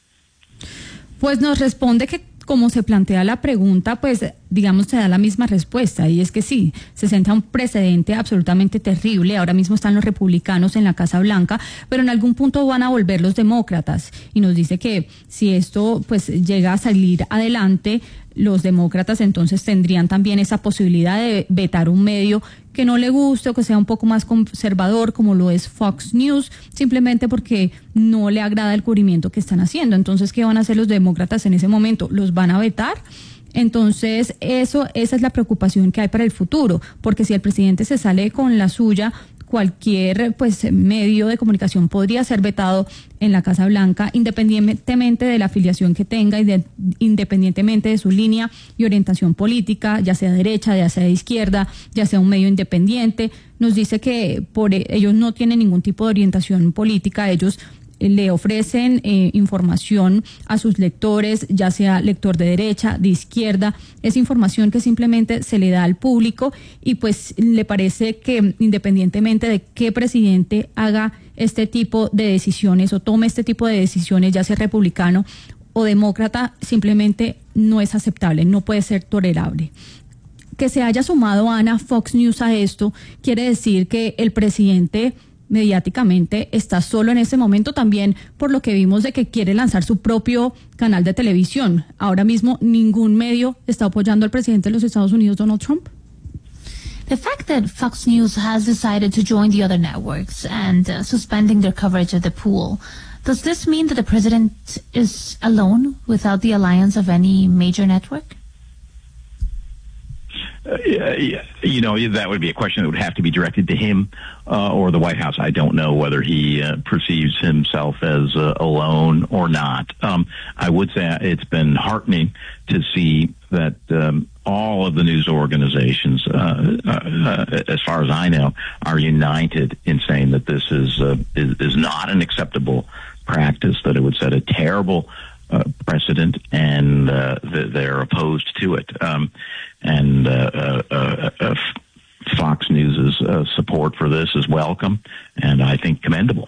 Pues nos responde que, como se plantea la pregunta, pues digamos se da la misma respuesta, y es que sí, se sienta un precedente absolutamente terrible. Ahora mismo están los republicanos en la Casa Blanca, pero en algún punto van a volver los demócratas, y nos dice que si esto pues llega a salir adelante, los demócratas entonces tendrían también esa posibilidad de vetar un medio que no le guste o que sea un poco más conservador, como lo es Fox News, simplemente porque no le agrada el cubrimiento que están haciendo. Entonces, ¿qué van a hacer los demócratas en ese momento? ¿Los van a vetar? Entonces, eso, esa es la preocupación que hay para el futuro, porque si el presidente se sale con la suya, cualquier pues medio de comunicación podría ser vetado en la Casa Blanca, independientemente de la afiliación que tenga y de, independientemente de su línea y orientación política, ya sea derecha, ya sea de izquierda, ya sea un medio independiente. Nos dice que por ellos no tienen ningún tipo de orientación política, ellos le ofrecen eh, información a sus lectores, ya sea lector de derecha, de izquierda. Es información que simplemente se le da al público, y pues le parece que independientemente de qué presidente haga este tipo de decisiones o tome este tipo de decisiones, ya sea republicano o demócrata, simplemente no es aceptable, no puede ser tolerable. Que se haya sumado, Ana, Fox News a esto quiere decir que el presidente mediáticamente está solo en este momento, también por lo que vimos de que quiere lanzar su propio canal de televisión. Ahora mismo ningún medio está apoyando al presidente de los Estados Unidos, Donald Trump. The fact that Fox News has decided to join the other networks and uh, suspending their coverage of the pool, does this mean that the president is alone without the alliance of any major network? Uh, yeah, you know, that would be a question that would have to be directed to him uh, or the White House. I don't know whether he uh, perceives himself as uh, alone or not. Um, I would say it's been heartening to see that um, all of the news organizations, uh, uh, as far as I know, are united in saying that this is, uh, is, is not an acceptable practice, that it would set a terrible uh, precedent, and uh, th- they're opposed to it. Um, And uh, uh, uh, Fox News's uh, support for this is welcome, and I think commendable.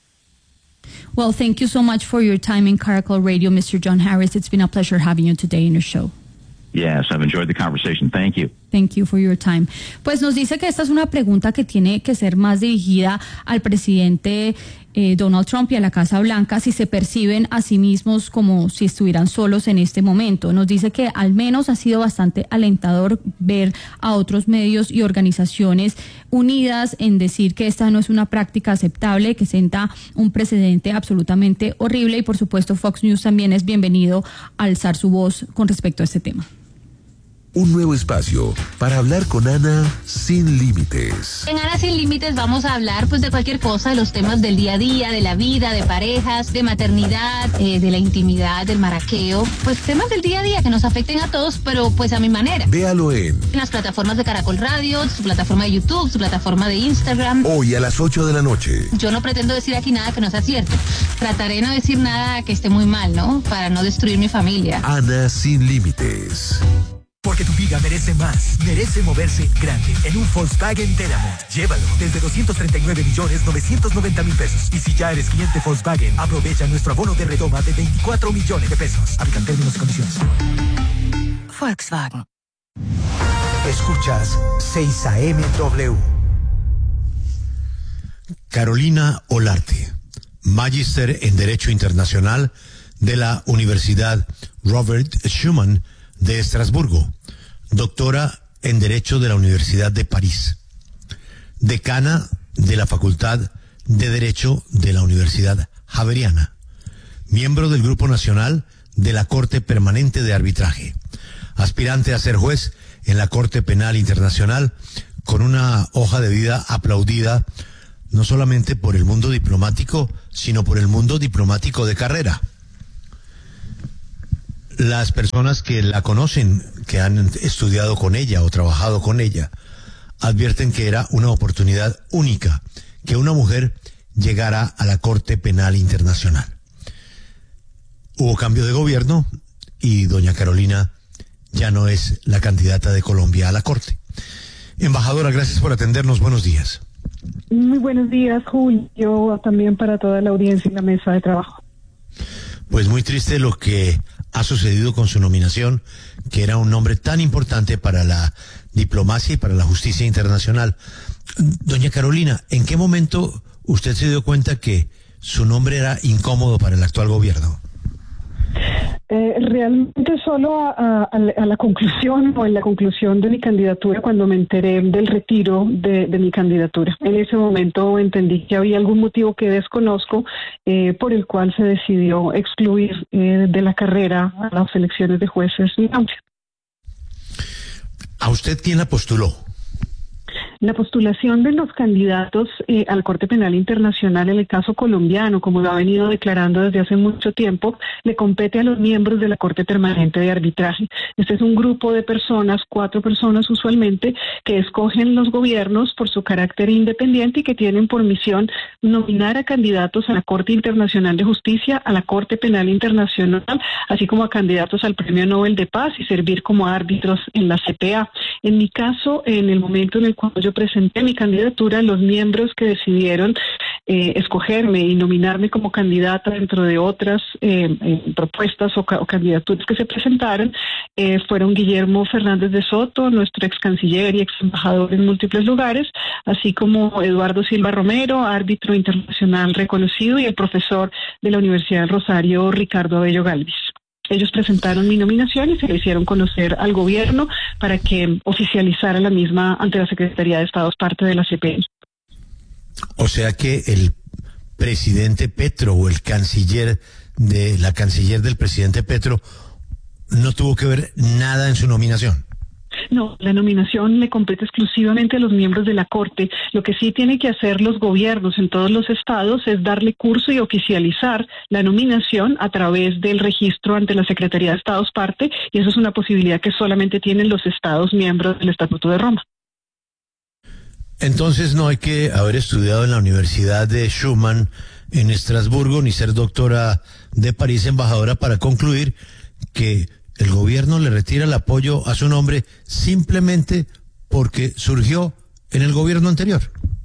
Well, thank you so much for your time in Caracol Radio, Mister John Harris. It's been a pleasure having you today in your show. Yes, I've enjoyed the conversation. Thank you. Thank you for your time. Pues nos dice que esta es una pregunta que tiene que ser más dirigida al presidente eh, Donald Trump y a la Casa Blanca, si se perciben a sí mismos como si estuvieran solos en este momento. Nos dice que al menos ha sido bastante alentador ver a otros medios y organizaciones unidas en decir que esta no es una práctica aceptable, que sienta un precedente absolutamente horrible, y por supuesto Fox News también es bienvenido a alzar su voz con respecto a este tema. Un nuevo espacio para hablar con Ana sin límites. En Ana Sin Límites vamos a hablar pues de cualquier cosa, de los temas del día a día, de la vida, de parejas, de maternidad, eh, de la intimidad, del maraqueo, pues temas del día a día que nos afecten a todos, pero pues a mi manera. Véalo en En las plataformas de Caracol Radio, su plataforma de YouTube, su plataforma de Instagram. hoy a las ocho de la noche. Yo no pretendo decir aquí nada que no sea cierto. Trataré de no decir nada que esté muy mal, ¿no? Para no destruir mi familia. Ana Sin Límites. Porque tu vida merece más, merece moverse grande en un Volkswagen Telamont. Llévalo desde doscientos treinta y nueve millones novecientos noventa mil pesos. Y si ya eres cliente Volkswagen, aprovecha nuestro abono de redoma de veinticuatro millones de pesos. Aplican términos y condiciones. Volkswagen. Escuchas seis A M W. Carolina Olarte, magíster en Derecho Internacional de la Universidad Robert Schuman de Estrasburgo, doctora en Derecho de la Universidad de París, decana de la Facultad de Derecho de la Universidad Javeriana, miembro del Grupo Nacional de la Corte Permanente de Arbitraje, aspirante a ser juez en la Corte Penal Internacional, con una hoja de vida aplaudida no solamente por el mundo diplomático, sino por el mundo diplomático de carrera. Las personas que la conocen, que han estudiado con ella o trabajado con ella, advierten que era una oportunidad única que una mujer llegara a la Corte Penal Internacional. Hubo cambio de gobierno y doña Carolina ya no es la candidata de Colombia a la Corte. Embajadora, gracias por atendernos. Buenos días. Muy buenos días, Julio, también para toda la audiencia y la mesa de trabajo. Pues muy triste lo que ha sucedido con su nominación, que era un nombre tan importante para la diplomacia y para la justicia internacional. Doña Carolina, ¿en qué momento usted se dio cuenta que su nombre era incómodo para el actual gobierno? Eh, realmente solo a, a, a la conclusión o en la conclusión de mi candidatura, cuando me enteré del retiro de, de mi candidatura. En ese momento entendí que había algún motivo que desconozco eh, por el cual se decidió excluir eh, de la carrera a las elecciones de jueces. ¿A usted quién la postuló? La postulación de los candidatos eh, a la Corte Penal Internacional en el caso colombiano, como lo ha venido declarando desde hace mucho tiempo, le compete a los miembros de la Corte Permanente de Arbitraje. Este es un grupo de personas, cuatro personas usualmente, que escogen los gobiernos por su carácter independiente y que tienen por misión nominar a candidatos a la Corte Internacional de Justicia, a la Corte Penal Internacional, así como a candidatos al Premio Nobel de Paz y servir como árbitros en la C P A. En mi caso, en el momento en el cual yo presenté mi candidatura, los miembros que decidieron eh, escogerme y nominarme como candidata dentro de otras eh, eh, propuestas o, ca o candidaturas que se presentaron eh, fueron Guillermo Fernández de Soto, nuestro ex canciller y ex embajador en múltiples lugares, así como Eduardo Silva Romero, árbitro internacional reconocido, y el profesor de la Universidad del Rosario, Ricardo Abello Galvis. Ellos presentaron mi nominación y se le hicieron conocer al gobierno para que oficializara la misma ante la Secretaría de Estado, parte de la C P I. O sea que el presidente Petro o el canciller de la canciller del presidente Petro no tuvo que ver nada en su nominación. No, la nominación le compete exclusivamente a los miembros de la Corte. Lo que sí tienen que hacer los gobiernos en todos los estados es darle curso y oficializar la nominación a través del registro ante la Secretaría de Estados parte, y eso es una posibilidad que solamente tienen los estados miembros del Estatuto de Roma. Entonces no hay que haber estudiado en la Universidad de Schumann en Estrasburgo ni ser doctora de París, embajadora, para concluir que el gobierno le retira el apoyo a su nombre simplemente porque surgió en el gobierno anterior.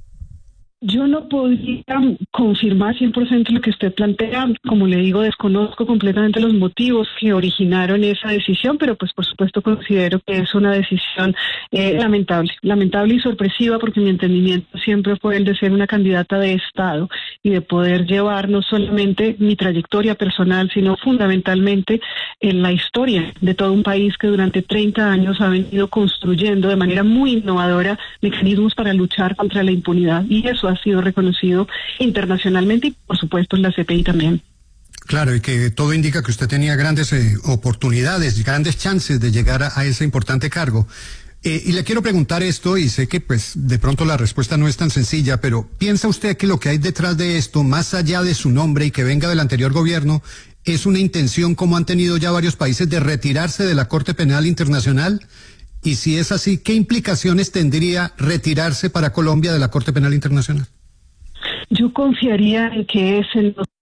Yo no podría confirmar cien por ciento lo que usted plantea. Como le digo, desconozco completamente los motivos que originaron esa decisión, pero pues por supuesto considero que es una decisión eh, lamentable, lamentable y sorpresiva, porque mi entendimiento siempre fue el de ser una candidata de Estado y de poder llevar no solamente mi trayectoria personal, sino fundamentalmente en la historia de todo un país que durante treinta años ha venido construyendo de manera muy innovadora mecanismos para luchar contra la impunidad, y eso ha sido reconocido internacionalmente y por supuesto en la C P I también. Claro, y que todo indica que usted tenía grandes eh, oportunidades, grandes chances de llegar a, a ese importante cargo. Eh, y le quiero preguntar esto, y sé que pues de pronto la respuesta no es tan sencilla, pero ¿piensa usted que lo que hay detrás de esto, más allá de su nombre y que venga del anterior gobierno, es una intención, como han tenido ya varios países, de retirarse de la Corte Penal Internacional? Y si es así, ¿qué implicaciones tendría retirarse para Colombia de la Corte Penal Internacional? Yo confiaría en que es en los...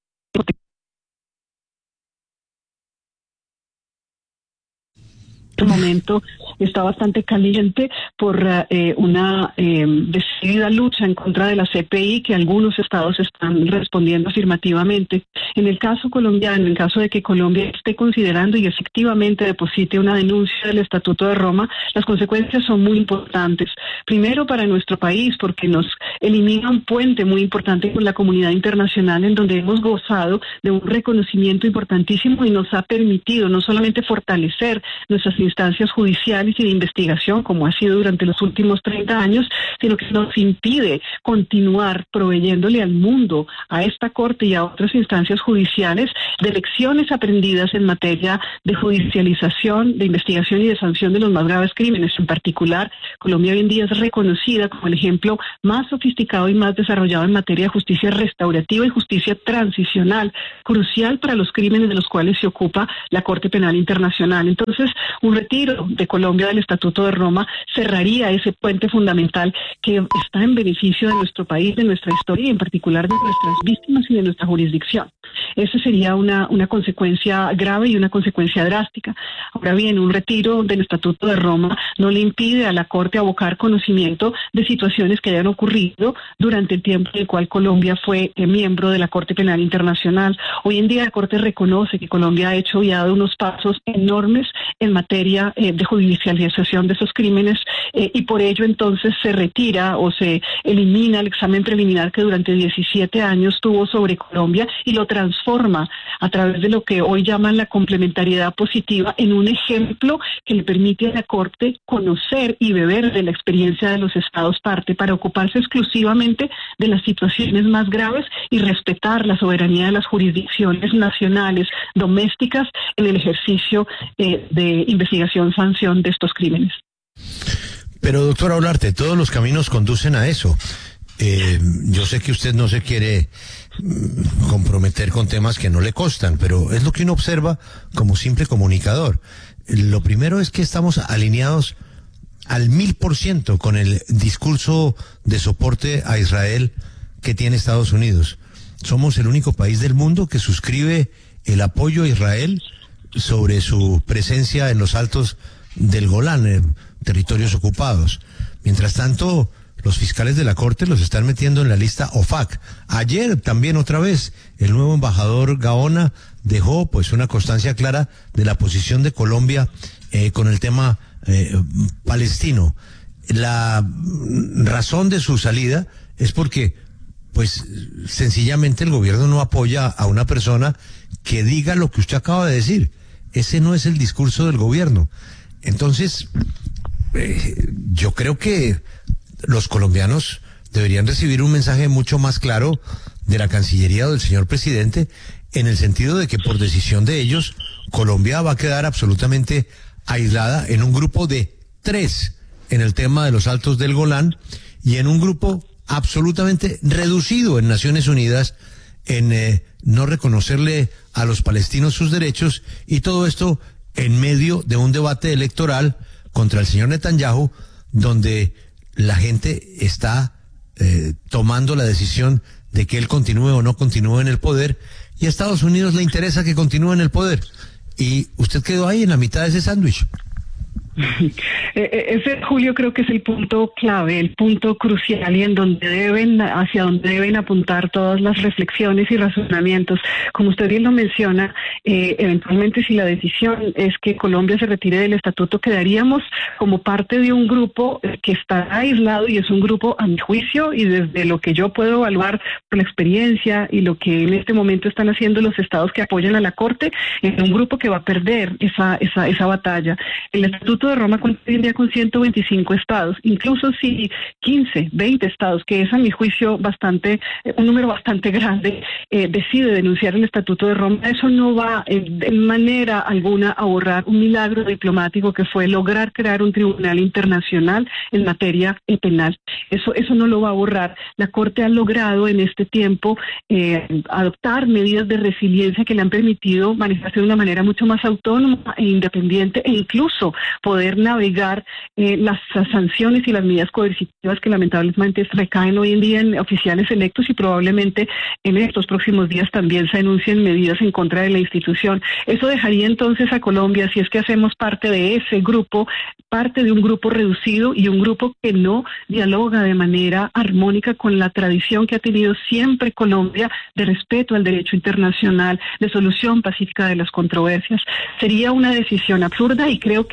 este momento está bastante caliente por eh, una eh, decidida lucha en contra de la C P I que algunos estados están respondiendo afirmativamente. En el caso colombiano, en el caso de que Colombia esté considerando y efectivamente deposite una denuncia del Estatuto de Roma, las consecuencias son muy importantes. Primero para nuestro país, porque nos elimina un puente muy importante con la comunidad internacional, en donde hemos gozado de un reconocimiento importantísimo y nos ha permitido no solamente fortalecer nuestras instancias judiciales y de investigación, como ha sido durante los últimos treinta años, sino que nos impide continuar proveyéndole al mundo, a esta Corte y a otras instancias judiciales, de lecciones aprendidas en materia de judicialización, de investigación y de sanción de los más graves crímenes. En particular, Colombia hoy en día es reconocida como el ejemplo más sofisticado y más desarrollado en materia de justicia restaurativa y justicia transicional, crucial para los crímenes de los cuales se ocupa la Corte Penal Internacional. Entonces, un retiro de Colombia del Estatuto de Roma cerraría ese puente fundamental que está en beneficio de nuestro país, de nuestra historia y en particular de nuestras víctimas y de nuestra jurisdicción. Esa sería una, una consecuencia grave y una consecuencia drástica. Ahora bien, un retiro del Estatuto de Roma no le impide a la Corte abocar conocimiento de situaciones que hayan ocurrido durante el tiempo en el cual Colombia fue eh, miembro de la Corte Penal Internacional. Hoy en día la Corte reconoce que Colombia ha hecho y ha dado unos pasos enormes en materia eh, de judicialización de esos crímenes eh, y por ello entonces se retira o se elimina el examen preliminar que durante diecisiete años tuvo sobre Colombia y lo transforma a través de lo que hoy llaman la complementariedad positiva en un ejemplo que le permite a la Corte conocer y beber de la experiencia de los Estados parte para ocuparse exclusivamente de las situaciones más graves y respetar la soberanía de las jurisdicciones nacionales, domésticas, en el ejercicio eh, de investigación, sanción de estos crímenes. Pero, doctora Olarte, todos los caminos conducen a eso. Eh, yo sé que usted no se quiere mm, comprometer con temas que no le costan, pero es lo que uno observa como simple comunicador. Lo primero es que estamos alineados al mil por ciento con el discurso de soporte a Israel que tiene Estados Unidos. Somos el único país del mundo que suscribe el apoyo a Israel sobre su presencia en los altos del Golán, en territorios ocupados. Mientras tanto, los fiscales de la Corte los están metiendo en la lista O F A C. Ayer también otra vez el nuevo embajador Gaona dejó pues una constancia clara de la posición de Colombia eh, con el tema eh, palestino. La razón de su salida es porque pues sencillamente el gobierno no apoya a una persona que diga lo que usted acaba de decir. Ese no es el discurso del gobierno. Entonces, eh, yo creo que los colombianos deberían recibir un mensaje mucho más claro de la Cancillería o del señor presidente, en el sentido de que por decisión de ellos, Colombia va a quedar absolutamente aislada en un grupo de tres en el tema de los altos del Golán y en un grupo absolutamente reducido en Naciones Unidas en eh, no reconocerle a los palestinos sus derechos, y todo esto en medio de un debate electoral contra el señor Netanyahu, donde la gente está eh, tomando la decisión de que él continúe o no continúe en el poder, y a Estados Unidos le interesa que continúe en el poder. Y usted quedó ahí en la mitad de ese sándwich. Ese, Julio, creo que es el punto clave, el punto crucial y en donde deben, hacia donde deben apuntar todas las reflexiones y razonamientos. Como usted bien lo menciona, eh, eventualmente si la decisión es que Colombia se retire del estatuto, quedaríamos como parte de un grupo que está aislado, y es un grupo, a mi juicio, y desde lo que yo puedo evaluar por la experiencia y lo que en este momento están haciendo los estados que apoyan a la Corte, es un grupo que va a perder esa, esa, esa batalla. El estatuto de Roma cuenta hoy en día con ciento veinticinco estados, incluso si quince, veinte estados, que es a mi juicio bastante, un número bastante grande, eh, decide denunciar el Estatuto de Roma, eso no va en, en manera alguna a borrar un milagro diplomático que fue lograr crear un tribunal internacional en materia eh, penal. Eso, eso no lo va a borrar. La Corte ha logrado en este tiempo eh, adoptar medidas de resiliencia que le han permitido manejarse de una manera mucho más autónoma e independiente, e incluso poder navegar eh, las, las sanciones y las medidas coercitivas que lamentablemente recaen hoy en día en oficiales electos, y probablemente en estos próximos días también se anuncien medidas en contra de la institución. Eso dejaría entonces a Colombia, si es que hacemos parte de ese grupo, parte de un grupo reducido y un grupo que no dialoga de manera armónica con la tradición que ha tenido siempre Colombia de respeto al derecho internacional, de solución pacífica de las controversias. Sería una decisión absurda, y creo que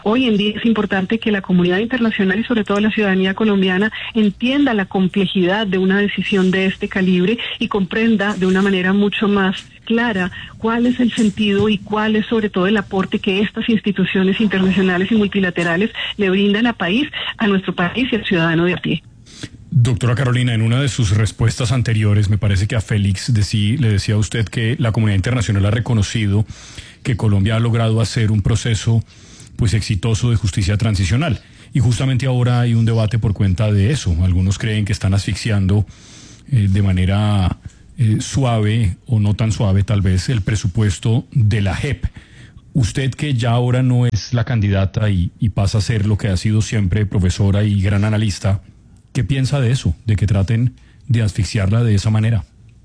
Hoy en día es importante que la comunidad internacional y sobre todo la ciudadanía colombiana entienda la complejidad de una decisión de este calibre y comprenda de una manera mucho más clara cuál es el sentido y cuál es sobre todo el aporte que estas instituciones internacionales y multilaterales le brindan a país, a nuestro país y al ciudadano de a pie. Doctora Carolina, en una de sus respuestas anteriores, me parece que a Félix decí, le decía a usted que la comunidad internacional ha reconocido que Colombia ha logrado hacer un proceso pues exitoso de justicia transicional. Y justamente ahora hay un debate por cuenta de eso. Algunos creen que están asfixiando eh, de manera eh, suave o no tan suave tal vez el presupuesto de la J E P. Usted, que ya ahora no es la candidata y, y pasa a ser lo que ha sido siempre profesora y gran analista, ¿qué piensa de eso, de que traten de asfixiarla de esa manera?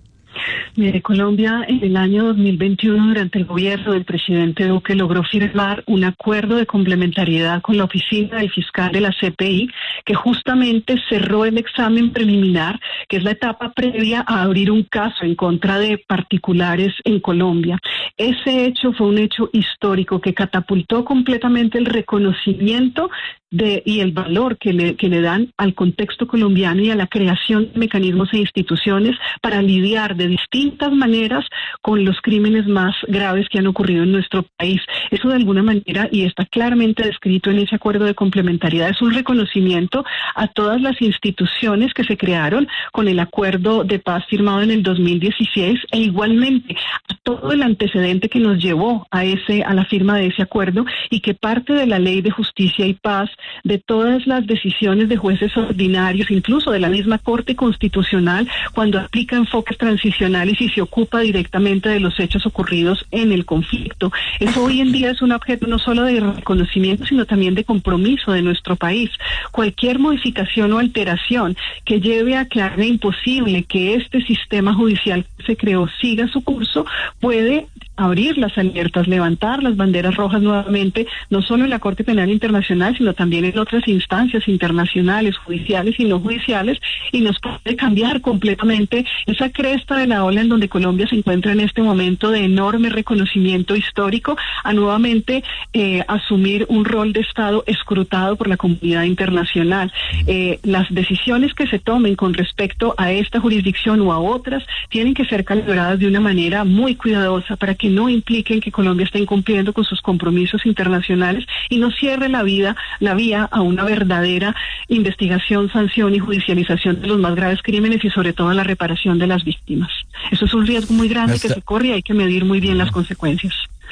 Mire, Colombia en el año dos mil veintiuno, durante el gobierno del presidente Duque, logró firmar un acuerdo de complementariedad con la oficina del fiscal de la C P I, que justamente cerró el examen preliminar, que es la etapa previa a abrir un caso en contra de particulares en Colombia. Ese hecho fue un hecho histórico que catapultó completamente el reconocimiento de, y el valor que le, que le dan al contexto colombiano y a la creación de mecanismos e instituciones para lidiar de distintas maneras con los crímenes más graves que han ocurrido en nuestro país. Eso de alguna manera, y está claramente descrito en ese acuerdo de complementariedad, es un reconocimiento a todas las instituciones que se crearon con el acuerdo de paz firmado en el dos mil dieciséis e igualmente a todo el antecedente que nos llevó a ese a la firma de ese acuerdo y que parte de la Ley de Justicia y Paz, de todas las decisiones de jueces ordinarios, incluso de la misma Corte Constitucional, cuando aplica enfoques transicionales y se ocupa directamente de los hechos ocurridos en el conflicto. Eso hoy en día es un objeto no solo de reconocimiento, sino también de compromiso de nuestro país. Cualquier modificación o alteración que lleve a que haga imposible que este sistema judicial que se creó siga su curso puede abrir las alertas, levantar las banderas rojas nuevamente, no solo en la Corte Penal Internacional, sino también en otras instancias internacionales, judiciales y no judiciales, y nos puede cambiar completamente esa cresta de la ola en donde Colombia se encuentra en este momento de enorme reconocimiento histórico, a nuevamente eh, asumir un rol de Estado escrutado por la comunidad internacional. Eh, las decisiones que se tomen con respecto a esta jurisdicción o a otras tienen que ser calibradas de una manera muy cuidadosa para que que no impliquen que Colombia esté incumpliendo con sus compromisos internacionales y no cierre la vida, la vía a una verdadera investigación, sanción y judicialización de los más graves crímenes y sobre todo a la reparación de las víctimas. Eso es un riesgo muy grande Hasta... que se corre y hay que medir muy bien las consecuencias.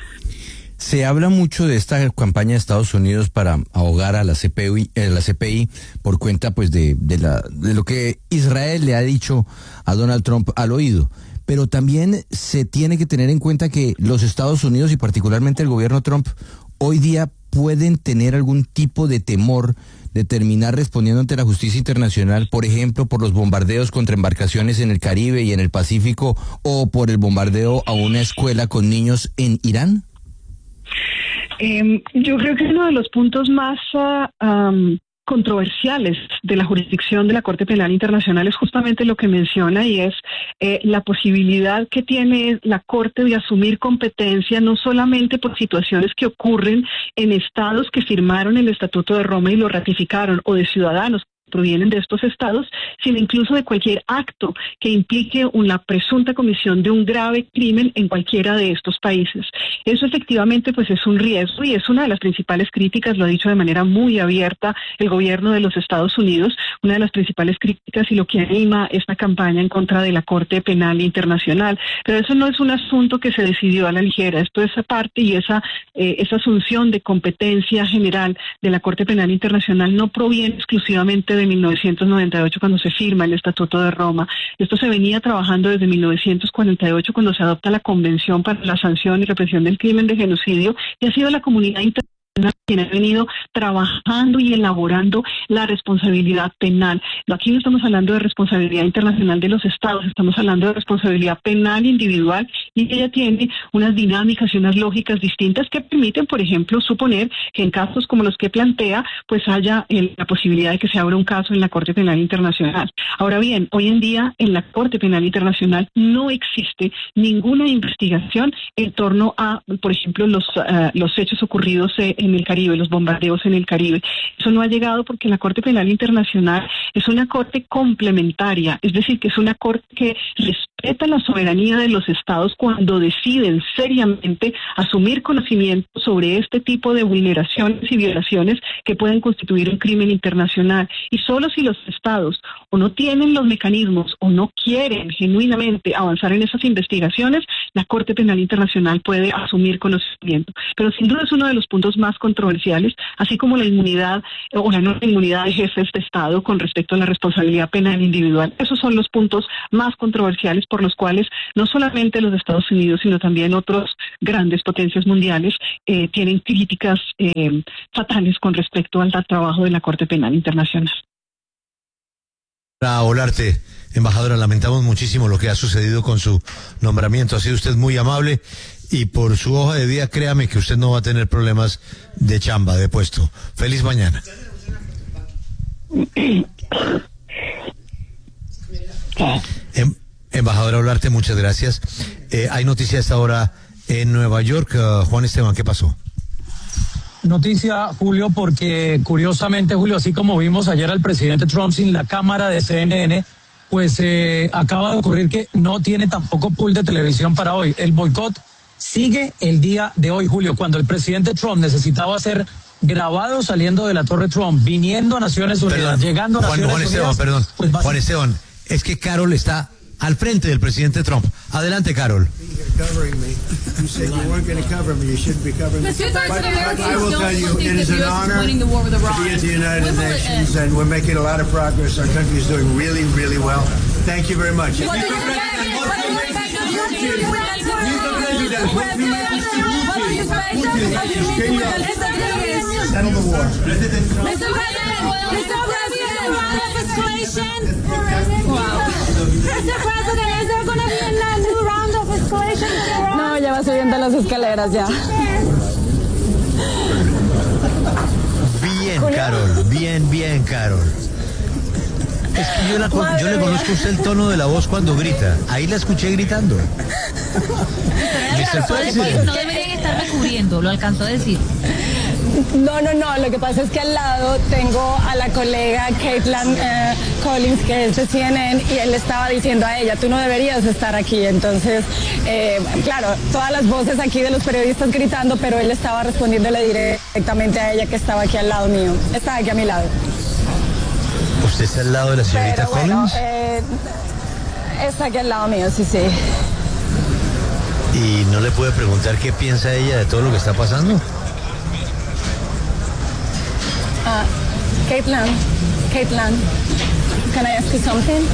Se habla mucho de esta campaña de Estados Unidos para ahogar a la C P I, eh, la C P I por cuenta pues de, de, la, de lo que Israel le ha dicho a Donald Trump al oído. Pero también se tiene que tener en cuenta que los Estados Unidos y particularmente el gobierno Trump hoy día pueden tener algún tipo de temor de terminar respondiendo ante la justicia internacional, por ejemplo, por los bombardeos contra embarcaciones en el Caribe y en el Pacífico o por el bombardeo a una escuela con niños en Irán. Eh, yo creo que uno de los puntos más uh, um, controversiales de la jurisdicción de la Corte Penal Internacional es justamente lo que menciona y es eh, la posibilidad que tiene la Corte de asumir competencia no solamente por situaciones que ocurren en estados que firmaron el Estatuto de Roma y lo ratificaron o de ciudadanos provienen de estos estados, sino incluso de cualquier acto que implique una presunta comisión de un grave crimen en cualquiera de estos países. Eso efectivamente pues es un riesgo y es una de las principales críticas, lo ha dicho de manera muy abierta el gobierno de los Estados Unidos, una de las principales críticas y lo que anima esta campaña en contra de la Corte Penal Internacional. Pero eso no es un asunto que se decidió a la ligera, esto es aparte y esa, eh, esa asunción de competencia general de la Corte Penal Internacional no proviene exclusivamente de de mil novecientos noventa y ocho cuando se firma el Estatuto de Roma. Esto se venía trabajando desde mil novecientos cuarenta y ocho cuando se adopta la Convención para la Sanción y Represión del Crimen de Genocidio y ha sido la comunidad internacional quien ha venido trabajando y elaborando la responsabilidad penal. Aquí no estamos hablando de responsabilidad internacional de los estados, estamos hablando de responsabilidad penal individual y ella tiene unas dinámicas y unas lógicas distintas que permiten, por ejemplo, suponer que en casos como los que plantea, pues haya el, la posibilidad de que se abra un caso en la Corte Penal Internacional. Ahora bien, hoy en día en la Corte Penal Internacional no existe ninguna investigación en torno a, por ejemplo, los, uh, los hechos ocurridos en en el Caribe, los bombardeos en el Caribe. Eso no ha llegado porque la Corte Penal Internacional es una corte complementaria, es decir, que es una corte que respeta la soberanía de los estados cuando deciden seriamente asumir conocimiento sobre este tipo de vulneraciones y violaciones que pueden constituir un crimen internacional. Y solo si los estados o no tienen los mecanismos o no quieren genuinamente avanzar en esas investigaciones, la Corte Penal Internacional puede asumir conocimiento. Pero sin duda es uno de los puntos más controversiales, así como la inmunidad o la no inmunidad de jefes de Estado con respecto a la responsabilidad penal individual. Esos son los puntos más controversiales por los cuales no solamente los Estados Unidos, sino también otras grandes potencias mundiales eh, tienen críticas eh, fatales con respecto al trabajo de la Corte Penal Internacional. Para Olarte, embajadora, lamentamos muchísimo lo que ha sucedido con su nombramiento. Ha sido usted muy amable y por su hoja de vida, créame que usted no va a tener problemas de chamba, de puesto. Feliz mañana. Em, embajadora Olarte, muchas gracias. Eh, hay noticia a esta hora en Nueva York. Uh, Juan Esteban, ¿qué pasó? Noticia, Julio, porque curiosamente, Julio, así como vimos ayer al presidente Trump sin la cámara de C N N, pues eh, acaba de ocurrir que no tiene tampoco pool de televisión para hoy. El boicot sigue el día de hoy, Julio, cuando el presidente Trump necesitaba ser grabado saliendo de la Torre Trump, viniendo a Naciones Unidas, Perdón, llegando a Juan, Naciones Juan Esteban, Unidas. perdón, Pues va a Juan Esteban, es que Carol está al frente del presidente Trump. Adelante, Carol. Covering me. You said you weren't going to cover me. You shouldn't be covering me. Mister But, President, but Americans I will don't tell you, think it is that an the U S is honor winning the war with to Iran. be at the United When will it Nations, end? and we're making a lot of progress. Our country is doing really, really well. Thank you very much. What do you expect? What do you expect of your team? Settle the war. Mister President, Mister President, round of escalation. Wow. Mister President, is there going to be a new round of escalation? No, ya va subiendo las escaleras ya. Bien, Carol, bien, bien, Carol. Es que yo, la, yo le conozco a usted el tono de la voz cuando grita. Ahí la escuché gritando. mister President. No deberían estar recubriendo, lo alcanzó a decir. No, no, no, lo que pasa es que al lado tengo a la colega Caitlin eh, Collins, que es de C N N, y él le estaba diciendo a ella, tú no deberías estar aquí. Entonces, eh, claro, todas las voces aquí de los periodistas gritando, pero él estaba respondiéndole directamente a ella que estaba aquí al lado mío. Estaba aquí a mi lado. ¿Usted está al lado de la señorita Pero bueno, Collins? eh, está aquí al lado mío, sí, sí. ¿Y no le puede preguntar qué piensa ella de todo lo que está pasando? Uh, Caitlin, Caitlin, can I ask you something?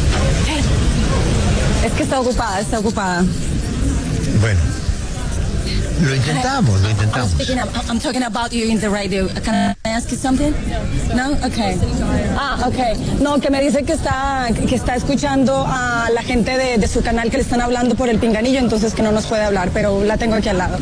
Es que está ocupada, está ocupada. Bueno, lo intentamos, lo intentamos. I'm, speaking up, I'm talking about you in the radio. Can I ask you something? No, okay. Ah, okay. No, que me dice que está que está escuchando a la gente de, de su canal que le están hablando por el pinganillo, entonces que no nos puede hablar, pero la tengo aquí al lado.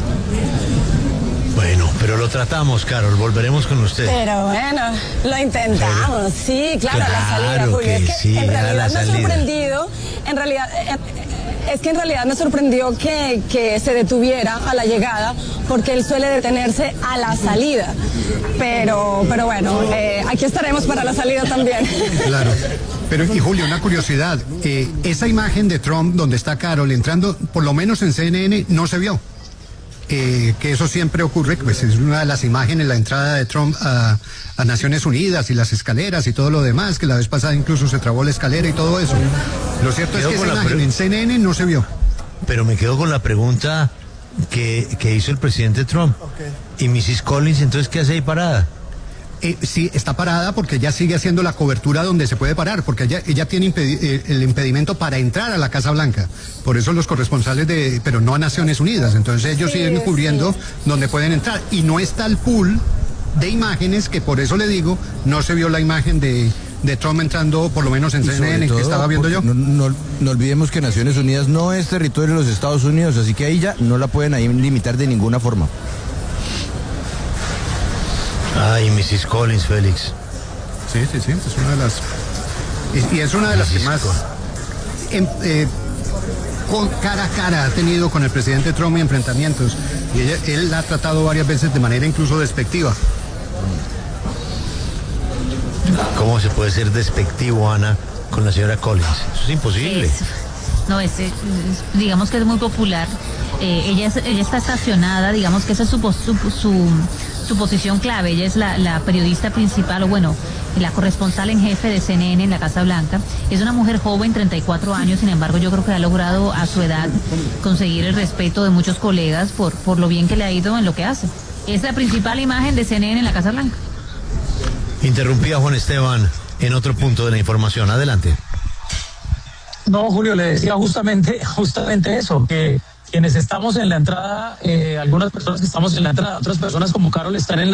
Bueno, pero lo tratamos, Carol, volveremos con usted. Pero bueno, lo intentamos, pero, sí, claro, claro, a la salida, Julio. Que es que sí, en realidad a la me ha salida. sorprendido, en realidad, eh, es que en realidad me sorprendió que, que se detuviera a la llegada, porque él suele detenerse a la salida. Pero, pero bueno, eh, aquí estaremos para la salida también. Claro. Pero, y Julio, una curiosidad, eh, esa imagen de Trump donde está Carol entrando, por lo menos en C N N, no se vio. Eh, que eso siempre ocurre, pues es una de las imágenes, la entrada de Trump a, a Naciones Unidas y las escaleras y todo lo demás, que la vez pasada incluso se trabó la escalera y todo eso. Lo cierto es que esa imagen en C N N no se vio. Pero me quedo con la pregunta que, que hizo el presidente Trump. Okay. ¿Y missus Collins entonces qué hace ahí parada? Eh, sí, está parada porque ella sigue haciendo la cobertura donde se puede parar, porque ella, ella tiene impedi eh, el impedimento para entrar a la Casa Blanca. Por eso los corresponsales de, pero no a Naciones Unidas, entonces ellos sí, siguen cubriendo sí. donde pueden entrar. Y no está el pool de imágenes, que por eso le digo, no se vio la imagen de, de Trump entrando, por lo menos en C N N, que estaba viendo yo. No, no, no olvidemos que Naciones Unidas no es territorio de los Estados Unidos, así que ahí ya no la pueden ahí limitar de ninguna forma. Ay, missus Collins, Félix. Sí, sí, sí, es una de las... Y, y es una de las que más... En, eh, con cara a cara ha tenido con el presidente Trump y enfrentamientos. Y ella, él la ha tratado varias veces de manera incluso despectiva. ¿Cómo se puede ser despectivo, Ana, con la señora Collins? Eso es imposible. Es, no, es, es- digamos que es muy popular. Eh, ella, es- ella está estacionada, digamos que esa es su, pos- su, su, su posición clave. Ella es la, la periodista principal, o bueno, la corresponsal en jefe de C N N en la Casa Blanca. Es una mujer joven, treinta y cuatro años, sin embargo yo creo que ha logrado a su edad conseguir el respeto de muchos colegas por, por lo bien que le ha ido en lo que hace. Es la principal imagen de C N N en la Casa Blanca. Interrumpía Juan Esteban en otro punto de la información. Adelante. No, Julio, le decía justamente, justamente eso, que quienes estamos en la entrada, eh, algunas personas que estamos en la entrada, otras personas como Carol están en la